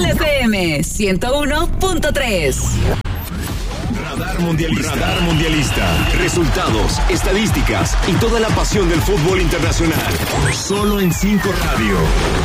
Sol FM 101.3. Radar Mundialista. Resultados, estadísticas y toda la pasión del fútbol internacional. Solo en 5 Radio.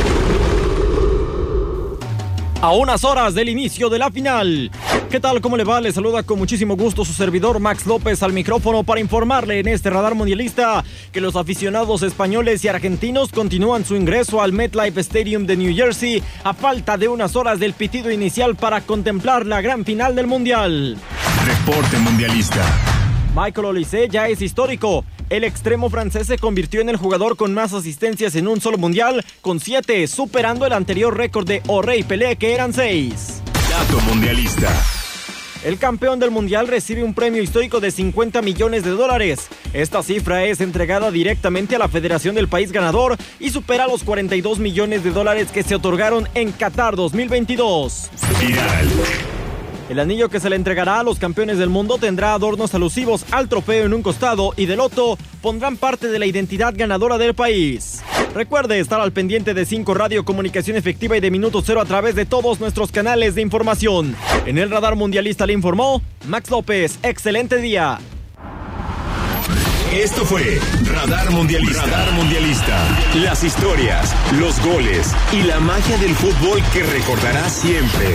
A unas horas del inicio de la final. ¿Qué tal? ¿Cómo le va? Le saluda con muchísimo gusto su servidor Max López al micrófono para informarle en este Radar Mundialista que los aficionados españoles y argentinos continúan su ingreso al MetLife Stadium de New Jersey a falta de unas horas del pitido inicial para contemplar la gran final del Mundial. Reporte Mundialista. Michael Olise ya es histórico. El extremo francés se convirtió en el jugador con más asistencias en un solo mundial, con 7, superando el anterior récord de Auré y Pelé, que eran 6. Dato Mundialista. El campeón del mundial recibe un premio histórico de $50 millones. Esta cifra es entregada directamente a la federación del país ganador y supera los $42 millones que se otorgaron en Qatar 2022. Viral. El anillo que se le entregará a los campeones del mundo tendrá adornos alusivos al trofeo en un costado y del otro pondrán parte de la identidad ganadora del país. Recuerde estar al pendiente de 5 Radio, comunicación efectiva y de Minuto Cero a través de todos nuestros canales de información. En el Radar Mundialista le informó Max López. Excelente día. Esto fue Radar Mundialista. Las historias, los goles y la magia del fútbol que recordarás siempre.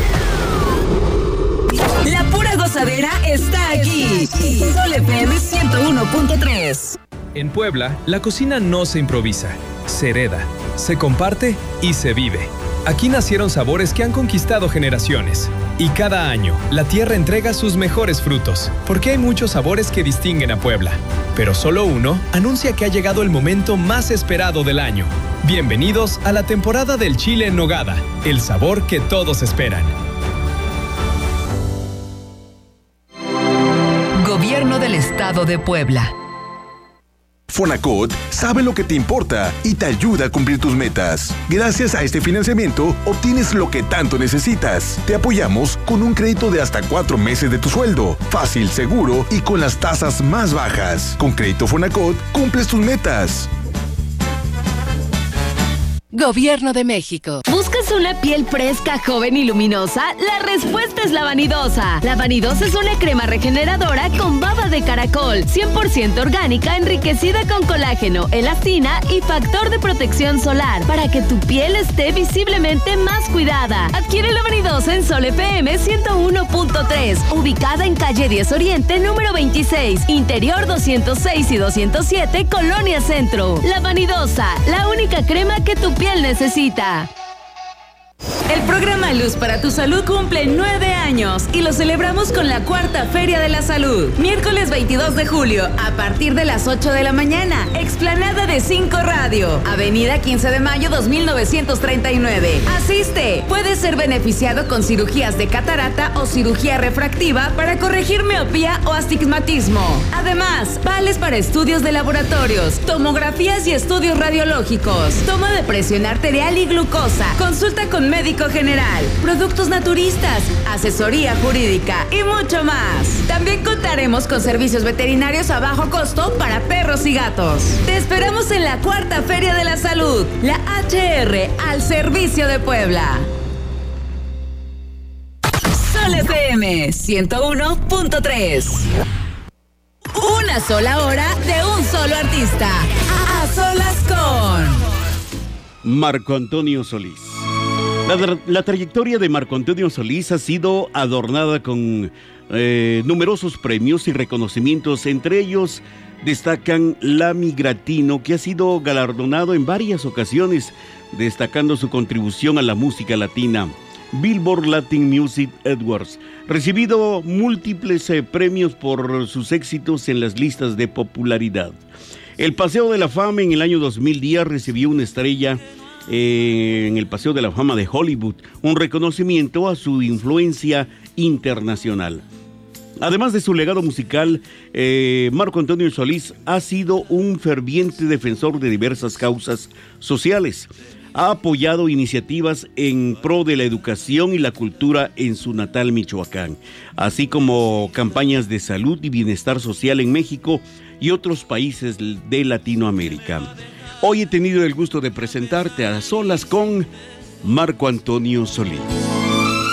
La pura gozadera está aquí. Sol FM 101.3. En Puebla, la cocina no se improvisa, se hereda, se comparte y se vive. Aquí nacieron sabores que han conquistado generaciones. Y cada año, la tierra entrega sus mejores frutos, porque hay muchos sabores que distinguen a Puebla. Pero solo uno anuncia que ha llegado el momento más esperado del año. Bienvenidos a la temporada del chile en nogada, el sabor que todos esperan. Gobierno del Estado de Puebla. Fonacot sabe lo que te importa y te ayuda a cumplir tus metas. Gracias a este financiamiento, obtienes lo que tanto necesitas. Te apoyamos con un crédito de hasta 4 meses de tu sueldo. Fácil, seguro y con las tasas más bajas. Con Crédito Fonacot, cumples tus metas. Gobierno de México. ¿Buscas una piel fresca, joven y luminosa? La respuesta es la Vanidosa. La Vanidosa es una crema regeneradora con baba de caracol, 100% orgánica, enriquecida con colágeno, elastina y factor de protección solar, para que tu piel esté visiblemente más cuidada. Adquiere la Vanidosa en Sol FM 101.3, ubicada en calle 10 Oriente, número 26, interior 206 y 207, Colonia Centro. La Vanidosa, la única crema que tu piel necesita. El programa Luz para tu Salud cumple 9 años y lo celebramos con la 4ª Feria de la Salud. Miércoles 22 de julio, a partir de las 8 de la mañana, explanada de 5 Radio, Avenida 15 de Mayo 2939. Asiste. Puedes ser beneficiado con cirugías de catarata o cirugía refractiva para corregir miopía o astigmatismo. Además, vales para estudios de laboratorios, tomografías y estudios radiológicos, toma de presión arterial y glucosa, consulta con médico general, productos naturistas, asesoría jurídica y mucho más. También contaremos con servicios veterinarios a bajo costo para perros y gatos. Te esperamos en la 4ª Feria de la Salud, la HR, al servicio de Puebla. Sol FM 101.3. Una sola hora de un solo artista. A solas con Marco Antonio Solís. La trayectoria de Marco Antonio Solís ha sido adornada con numerosos premios y reconocimientos. Entre ellos destacan la Migratino, que ha sido galardonado en varias ocasiones, destacando su contribución a la música latina. Billboard Latin Music Awards, recibido múltiples premios por sus éxitos en las listas de popularidad. El Paseo de la Fama en el año 2010 recibió una estrella en el Paseo de la Fama de Hollywood, un reconocimiento a su influencia internacional. Además de su legado musical, Marco Antonio Solís ha sido un ferviente defensor de diversas causas sociales. Ha apoyado iniciativas en pro de la educación y la cultura en su natal Michoacán, así como campañas de salud y bienestar social en México y otros países de Latinoamérica. Hoy he tenido el gusto de presentarte a solas con Marco Antonio Solís.